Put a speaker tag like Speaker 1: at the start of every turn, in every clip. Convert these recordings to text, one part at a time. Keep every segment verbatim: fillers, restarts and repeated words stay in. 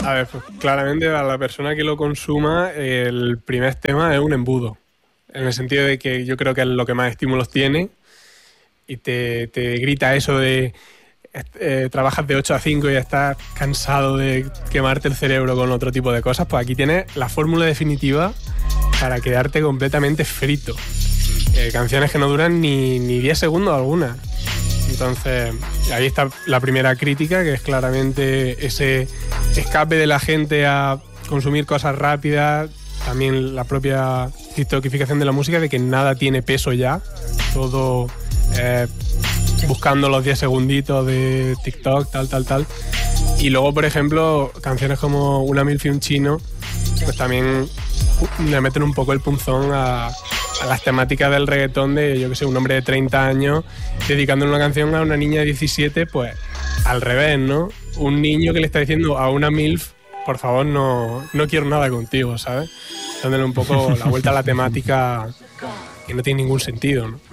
Speaker 1: A ver, pues claramente a la persona que lo consuma, el primer tema es un embudo. En el sentido de que yo creo que es lo que más estímulos tiene y te, te grita eso de eh, trabajas de ocho a cinco y estás cansado de quemarte el cerebro con otro tipo de cosas. Pues aquí tienes la fórmula definitiva para quedarte completamente frito. Eh, canciones que no duran ni, ni diez segundos algunas. Entonces, ahí está la primera crítica, que es claramente ese escape de la gente a consumir cosas rápidas. También la propia tiktokificación de la música, de que nada tiene peso ya. Todo eh, buscando los diez segunditos de TikTok, tal, tal, tal. Y luego, por ejemplo, canciones como Una milf y un chino, pues también le meten un poco el punzón a... a las temáticas del reggaetón de, yo que sé, un hombre de treinta años dedicando una canción a una niña de diecisiete, pues al revés, ¿no? Un niño que le está diciendo a una milf, por favor, no, no quiero nada contigo, ¿sabes? Dándole un poco la vuelta a la temática que no tiene ningún sentido, ¿no?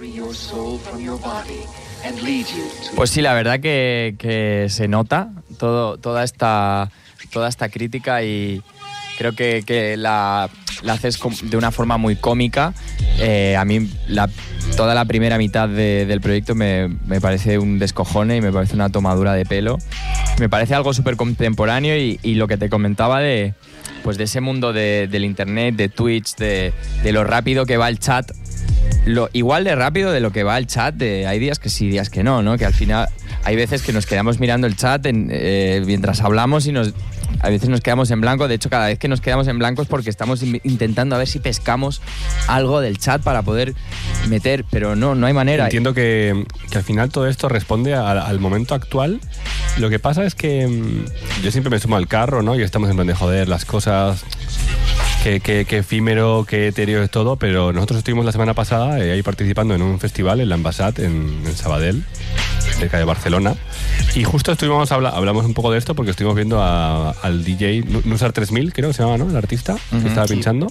Speaker 2: Pues sí, la verdad que, que se nota todo, toda, esta, toda esta crítica y creo que, que la... la haces de una forma muy cómica. Eh, a mí la, toda la primera mitad de, del proyecto me, me parece un descojone y me parece una tomadura de pelo. Me parece algo súper contemporáneo y, y lo que te comentaba de, pues de ese mundo de, del internet, de Twitch, de, de lo rápido que va el chat. Lo, igual de rápido de lo que va el chat, de, hay días que sí, días que no, ¿no? Que al final hay veces que nos quedamos mirando el chat en, eh, mientras hablamos y nos... A veces nos quedamos en blanco. De hecho, cada vez que nos quedamos en blanco es porque estamos intentando a ver si pescamos algo del chat para poder meter, pero no, no hay manera.
Speaker 3: Entiendo que, que al final todo esto responde a, al momento actual. Lo que pasa es que mmm, yo siempre me sumo al carro, ¿no? Y estamos en plan de joder las cosas, qué, qué, qué efímero, qué etéreo es todo, pero nosotros estuvimos la semana pasada eh, ahí participando en un festival en la Ambassade, en, en Sabadell, cerca de Barcelona. Y justo estuvimos habla, hablamos un poco de esto porque estuvimos viendo a, al D J Nusar tres mil, creo que se llama, ¿no? El artista uh-huh, que estaba sí. pinchando.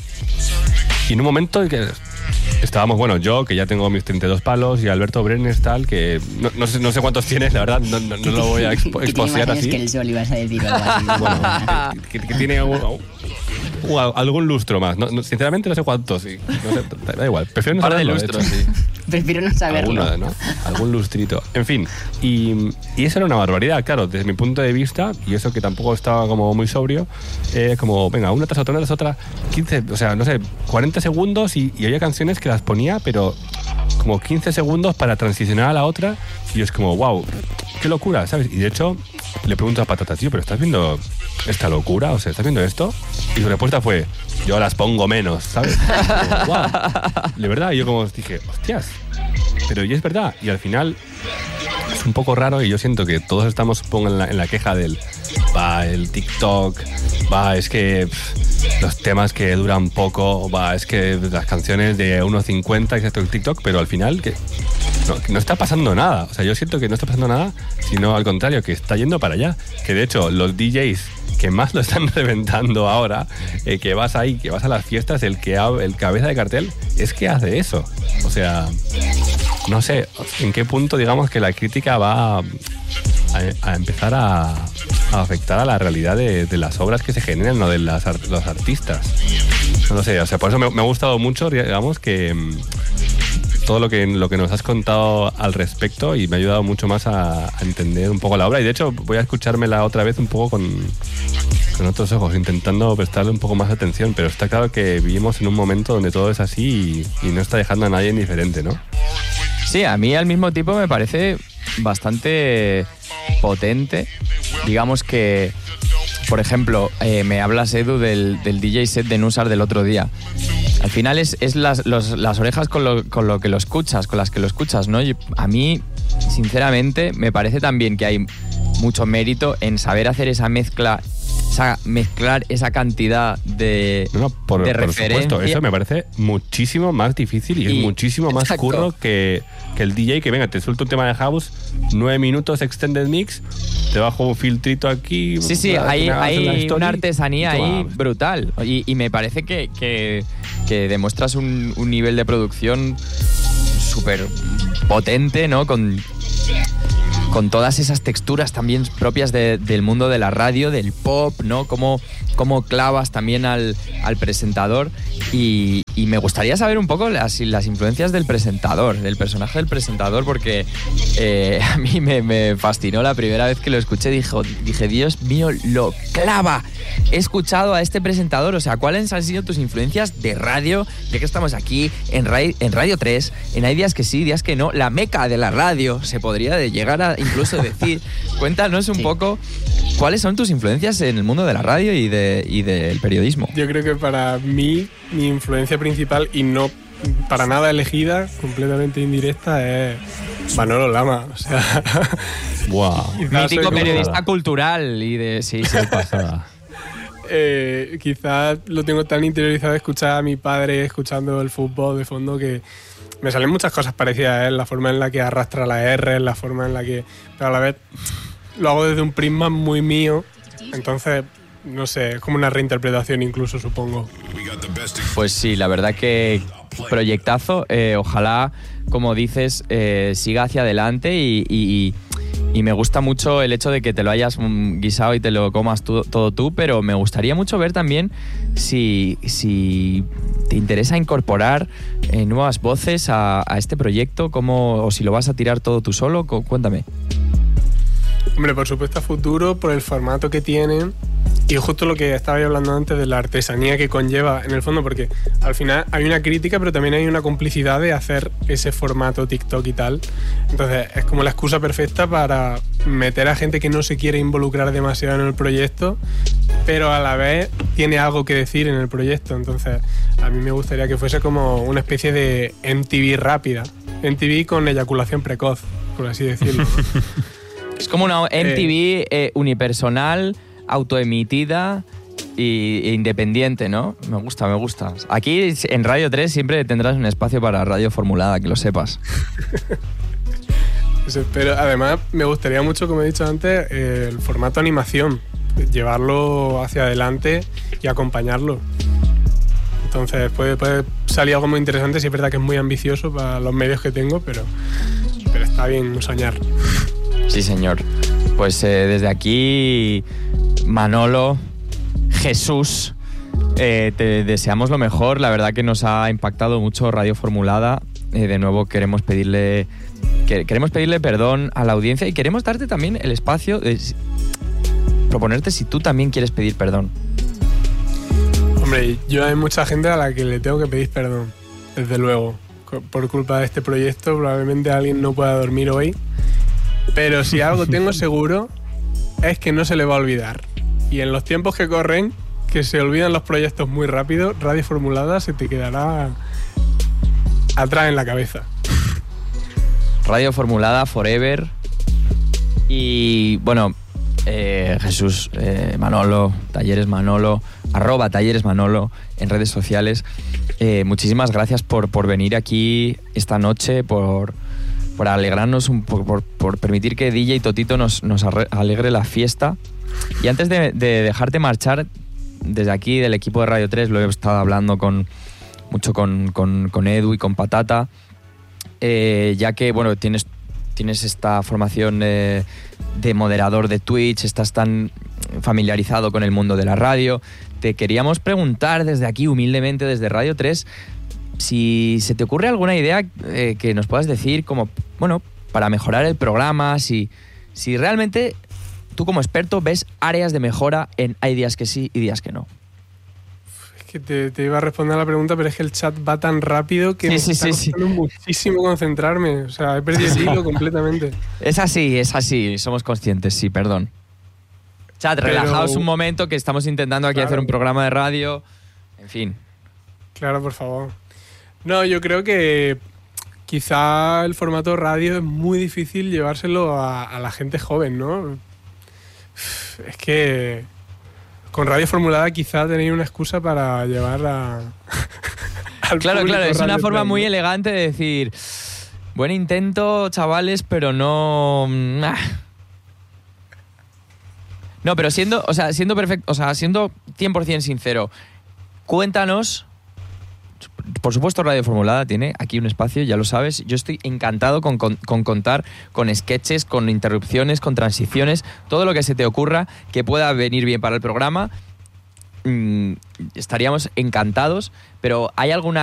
Speaker 3: Y en un momento en que estábamos, bueno, yo que ya tengo mis treinta y dos palos y Alberto Brenes tal, que no, no, sé, no sé cuántos tienes, la verdad, no, no, no lo voy a expo, exposear así.
Speaker 4: Que el sol ibas a decir algo así.
Speaker 3: Bueno, que, que, que tiene algún, algún lustro más. No, no, sinceramente no sé cuántos, sí. No sé, da igual. Prefiero no
Speaker 2: saberlo.
Speaker 3: Un
Speaker 2: par de lustros, sí.
Speaker 4: Prefiero no saberlo.
Speaker 3: Alguno, ¿no? Algún lustrito. En fin, y, y eso era una barbaridad, claro, desde mi punto de vista, y eso que tampoco estaba como muy sobrio, eh, como, venga, una tras otra, una tras otra, quince, o sea, no sé, cuarenta segundos y, y había canciones que las ponía, pero como quince segundos para transicionar a la otra, y yo es como, wow, qué locura, ¿sabes? Y de hecho, le pregunto a Patata, tío, ¿pero estás viendo esta locura? O sea, ¿estás viendo esto? Y su respuesta fue, yo las pongo menos, ¿sabes? Como, wow. De verdad, y yo como dije, hostias, pero y es verdad, y al final es un poco raro y yo siento que todos estamos supongo, en, la, en la queja del, va, el TikTok, va, es que pff, los temas que duran poco, va, es que las canciones de uno cincuenta, excepto el TikTok, pero al final que no, que no está pasando nada, o sea, yo siento que no está pasando nada, sino al contrario, que está yendo para allá, que de hecho los D Js que más lo están reventando ahora, eh, que vas ahí, que vas a las fiestas, el que ha, el cabeza de cartel es que hace eso. O sea, no sé en qué punto digamos que la crítica va a, a empezar a, a afectar a la realidad de, de las obras que se generan, no de las, los artistas. No sé, o sea, por eso me, me ha gustado mucho, digamos, que todo lo que, lo que nos has contado al respecto y me ha ayudado mucho más a, a entender un poco la obra y de hecho voy a escuchármela otra vez un poco con, con otros ojos, intentando prestarle un poco más atención, pero está claro que vivimos en un momento donde todo es así y, y no está dejando a nadie indiferente, ¿no?
Speaker 2: Sí, a mí al mismo tiempo me parece bastante potente, digamos que, por ejemplo, eh, me hablas, Edu, del, del D J set de Nusar del otro día. Al final es, es las, los, las orejas con lo, con lo que lo escuchas, con las que lo escuchas, ¿no? Yo, a mí, sinceramente, me parece también que hay mucho mérito en saber hacer esa mezcla, esa, mezclar esa cantidad de,
Speaker 3: no, no, por,
Speaker 2: de
Speaker 3: por
Speaker 2: referencia.
Speaker 3: Supuesto, eso me parece muchísimo más difícil y, y es muchísimo más exacto. curro que, que el D J que venga, te suelta un tema de house, nueve minutos extended mix, te bajo un filtrito aquí.
Speaker 2: Sí, sí, hay, hay una artesanía ahí brutal y, y me parece que, que, que demuestras un, un nivel de producción súper potente, ¿no? Con con todas esas texturas también propias de, del mundo de la radio, del pop, ¿no? Cómo, cómo clavas también al, al presentador y, y me gustaría saber un poco las, las influencias del presentador, del personaje del presentador, porque eh, a mí me, me fascinó la primera vez que lo escuché, dije, dije, Dios mío, lo clava. He escuchado a este presentador, o sea, ¿cuáles han sido tus influencias de radio? Ya que estamos aquí en, Ra- en Radio tres, en Hay días que sí, días que no, la meca de la radio, se podría de llegar a incluso decir. Cuéntanos un sí. poco cuáles son tus influencias en el mundo de la radio y, de, y del periodismo.
Speaker 1: Yo creo que para mí, mi influencia principal, y no para nada elegida, completamente indirecta, es Manolo Lama. O sea,
Speaker 3: wow.
Speaker 2: Mítico periodista como... cultural y de... Sí, sí, pasada.
Speaker 1: Eh, quizás lo tengo tan interiorizado de escuchar a mi padre escuchando el fútbol de fondo que me salen muchas cosas parecidas a él, la forma en la que arrastra la R, la forma en la que... Pero a la vez lo hago desde un prisma muy mío, entonces, no sé, es como una reinterpretación incluso, supongo.
Speaker 2: Pues sí, la verdad que proyectazo, eh, ojalá, como dices, eh, siga hacia adelante y... y Y me gusta mucho el hecho de que te lo hayas guisado y te lo comas tú, todo tú, pero me gustaría mucho ver también si, si te interesa incorporar eh, nuevas voces a, a este proyecto, cómo, o si lo vas a tirar todo tú solo, cuéntame.
Speaker 1: Hombre, por supuesto a futuro, por el formato que tiene y justo lo que estaba hablando antes de la artesanía que conlleva en el fondo, porque al final hay una crítica pero también hay una complicidad de hacer ese formato TikTok y tal. Entonces es como la excusa perfecta para meter a gente que no se quiere involucrar demasiado en el proyecto, pero a la vez tiene algo que decir en el proyecto. Entonces a mí me gustaría que fuese como una especie de M T V rápida, M T V con eyaculación precoz, por así decirlo, ¿no?
Speaker 2: Es como una M T V eh, eh, unipersonal, autoemitida y, e independiente, ¿no? Me gusta, me gusta. Aquí en Radio tres siempre tendrás un espacio para radio formulada, que lo sepas.
Speaker 1: Pero además me gustaría mucho, como he dicho antes, eh, el formato animación, llevarlo hacia adelante y acompañarlo. Entonces puede, puede salir algo muy interesante, si es verdad que es muy ambicioso para los medios que tengo, pero, pero está bien soñar.
Speaker 2: Sí, señor. Pues eh, desde aquí, Manolo, Jesús, eh, te deseamos lo mejor. La verdad que nos ha impactado mucho Radio Formulada. Eh, de nuevo queremos pedirle, que, queremos pedirle perdón a la audiencia y queremos darte también el espacio de proponerte si tú también quieres pedir perdón.
Speaker 1: Hombre, yo hay mucha gente a la que le tengo que pedir perdón, desde luego. Por culpa de este proyecto probablemente alguien no pueda dormir hoy. Pero si algo tengo seguro es que no se le va a olvidar. Y en los tiempos que corren, que se olvidan los proyectos muy rápido, Radio Formulada se te quedará atrás en la cabeza.
Speaker 2: Radio Formulada Forever. Y bueno, eh, Jesús, eh, Manolo, Talleres Manolo, arroba Talleres Manolo en redes sociales. Eh, muchísimas gracias por, por venir aquí esta noche, por... por alegrarnos, un, por, por, por permitir que D J Totito nos, nos alegre la fiesta. Y antes de, de dejarte marchar, desde aquí, del equipo de Radio tres, lo he estado hablando con, mucho con, con, con Edu y con Patata, eh, ya que bueno, tienes, tienes esta formación eh, de moderador de Twitch, estás tan familiarizado con el mundo de la radio. Te queríamos preguntar desde aquí, humildemente, desde Radio tres, si se te ocurre alguna idea eh, que nos puedas decir como, bueno, para mejorar el programa, si, si realmente tú como experto ves áreas de mejora en hay días que sí y días que no.
Speaker 1: Es que te, te iba a responder a la pregunta, pero es que el chat va tan rápido que
Speaker 2: sí,
Speaker 1: me
Speaker 2: sí,
Speaker 1: está
Speaker 2: sí,
Speaker 1: costando
Speaker 2: sí.
Speaker 1: muchísimo concentrarme. O sea, he perdido el hilo completamente.
Speaker 2: Es así, es así, somos conscientes, sí, perdón. Chat,
Speaker 1: Pero...
Speaker 2: relajaos un momento que estamos intentando aquí
Speaker 1: claro.
Speaker 2: hacer un programa de radio. En fin.
Speaker 1: Claro, por favor. No, yo creo que quizá el formato radio es muy difícil llevárselo a, a la gente joven, ¿no? Es que con Radio Formulada quizá tenéis una excusa para llevar a... al
Speaker 2: Claro,
Speaker 1: público
Speaker 2: claro, es una
Speaker 1: Radio
Speaker 2: forma
Speaker 1: tres,
Speaker 2: muy
Speaker 1: ¿no?
Speaker 2: elegante de decir, buen intento, chavales, pero no... ah. No, pero siendo, o sea, siendo perfecto, o sea, siendo cien por ciento sincero, cuéntanos, por supuesto, Radio Formulada tiene aquí un espacio, ya lo sabes. Yo estoy encantado con, con, con contar con sketches, con interrupciones, con transiciones, todo lo que se te ocurra que pueda venir bien para el programa. Mm, estaríamos encantados, pero ¿hay alguna